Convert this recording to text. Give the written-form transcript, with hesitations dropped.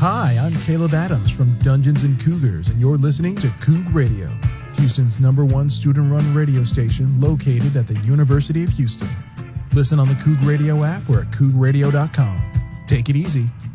Hi, I'm Caleb Adams from Dungeons and Cougars, and you're listening to Coug Radio, Houston's #1 student-run radio station located at the University of Houston. Listen on the Coug Radio app or at cougradio.com. Take it easy